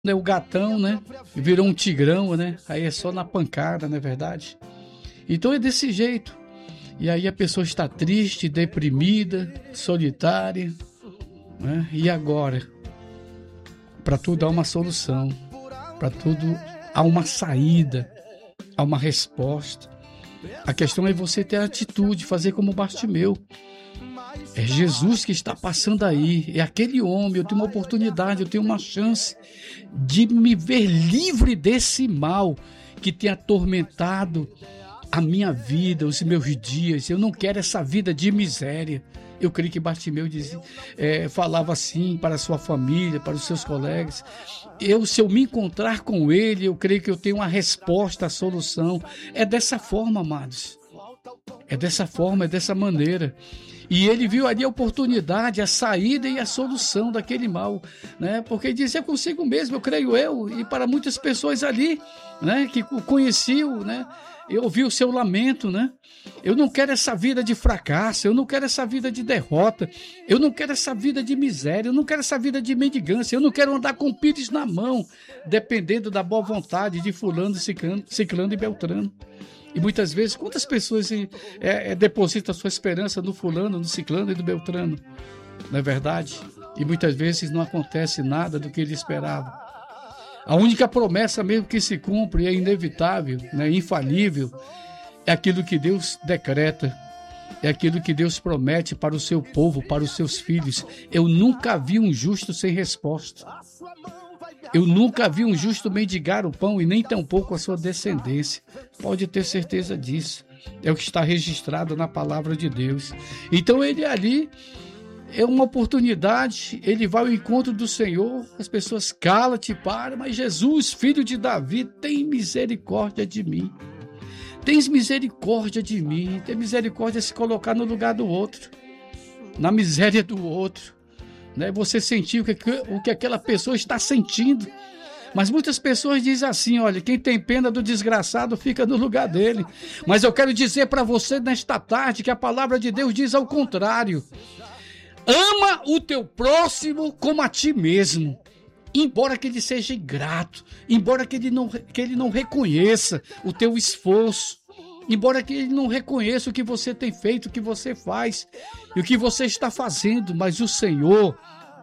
né, o gatão, né? Virou um tigrão, né? Aí é só na pancada, não é verdade? Então é desse jeito. E aí a pessoa está triste, deprimida, solitária, né? E agora? Para tudo há uma solução. Para tudo há uma saída, há uma resposta. A questão é você ter a atitude, fazer como Bartimeu. É Jesus que está passando aí, é aquele homem, eu tenho uma oportunidade, eu tenho uma chance de me ver livre desse mal que tem atormentado a minha vida, os meus dias. Eu não quero essa vida de miséria. Eu creio que Bartimeu falava assim para a sua família, para os seus colegas. Se eu me encontrar com ele, eu creio que eu tenho uma resposta, a solução. É dessa forma, amados. É dessa forma, é dessa maneira. E ele viu ali a oportunidade, a saída e a solução daquele mal, né? Porque ele disse, é consigo mesmo, eu creio eu, e para muitas pessoas ali, né, que o conheciam, né? Eu ouvi o seu lamento, né? Eu não quero essa vida de fracasso, eu não quero essa vida de derrota, eu não quero essa vida de miséria, eu não quero essa vida de mendigância, eu não quero andar com pires na mão, dependendo da boa vontade de fulano, ciclano e beltrano. E muitas vezes, quantas pessoas depositam a sua esperança no fulano, no ciclano e no beltrano? Não é verdade? E muitas vezes não acontece nada do que ele esperava. A única promessa mesmo que se cumpre é inevitável, né, infalível, é aquilo que Deus decreta, é aquilo que Deus promete para o seu povo, para os seus filhos. Eu nunca vi um justo sem resposta. Eu nunca vi um justo mendigar o pão e nem tampouco a sua descendência. Pode ter certeza disso. É o que está registrado na palavra de Deus. Então ele ali é uma oportunidade, ele vai ao encontro do Senhor, as pessoas cala-te, para, mas Jesus, filho de Davi, tem misericórdia de mim. Tens misericórdia de mim. Tem misericórdia de se colocar no lugar do outro, na miséria do outro. Né? Você sentiu o que aquela pessoa está sentindo. Mas muitas pessoas dizem assim, olha, quem tem pena do desgraçado fica no lugar dele. Mas eu quero dizer para você nesta tarde que a palavra de Deus diz ao contrário. Ama o teu próximo como a ti mesmo. Embora que ele seja ingrato, embora que ele não reconheça o teu esforço, embora que ele não reconheça o que você tem feito, o que você faz e o que você está fazendo, mas o Senhor,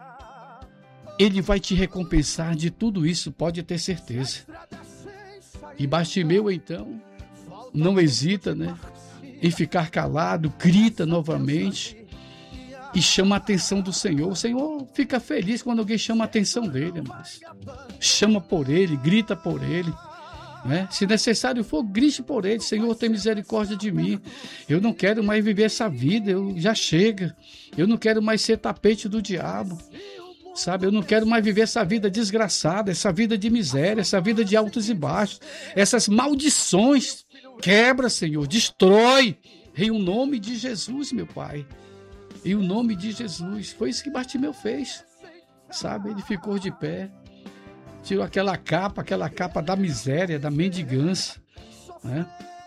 ele vai te recompensar de tudo isso, pode ter certeza. E Bartimeu, então, não hesita, né, em ficar calado, grita novamente e chama a atenção do Senhor. O Senhor fica feliz quando alguém chama a atenção dele, mas chama por ele, grita por ele. Né? Se necessário for, grite por ele. Senhor, tem misericórdia de mim. Eu não quero mais viver essa vida, já chega. Eu não quero mais ser tapete do diabo. Sabe, eu não quero mais viver essa vida desgraçada, essa vida de miséria, essa vida de altos e baixos, essas maldições. Quebra, Senhor, destrói. Em o nome de Jesus, meu Pai. Em o nome de Jesus. Foi isso que Bartimeu fez. Sabe, ele ficou de pé. Tirou aquela capa da miséria, da mendigância, né?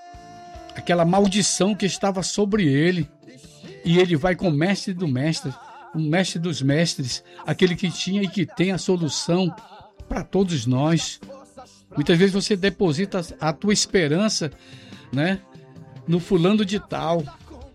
Aquela maldição que estava sobre ele. E ele vai com o mestre do mestre, o mestre dos mestres, aquele que tinha e que tem a solução para todos nós. Muitas vezes você deposita a tua esperança, né, no fulano de tal,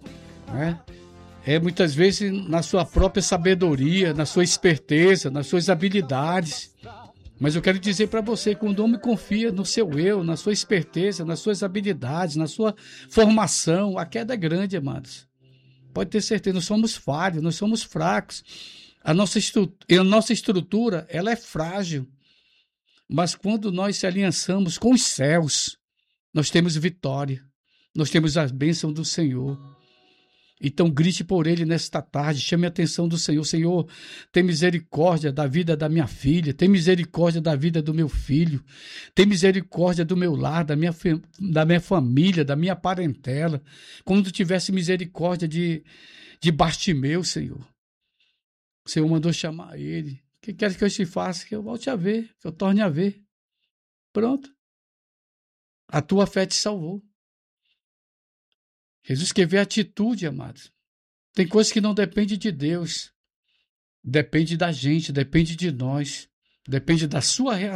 né? Muitas vezes na sua própria sabedoria, na sua esperteza, nas suas habilidades. Mas eu quero dizer para você, quando o homem confia no seu eu, na sua esperteza, nas suas habilidades, na sua formação, a queda é grande, amados. Pode ter certeza, nós somos falhos, nós somos fracos. A nossa estrutura, ela é frágil. Mas quando nós se aliançamos com os céus, nós temos vitória. Nós temos a bênção do Senhor. Então grite por ele nesta tarde, chame a atenção do Senhor. Senhor, tem misericórdia da vida da minha filha, tem misericórdia da vida do meu filho, tem misericórdia do meu lar, da minha família, da minha parentela, como tu tivesse misericórdia de Bartimeu, Senhor. O Senhor mandou chamar ele. O que quer que eu te faça? Que eu volte a ver, que eu torne a ver. Pronto. A tua fé te salvou. Jesus quer ver atitude, amados. Tem coisas que não dependem de Deus. Depende da gente, depende de nós. Depende da sua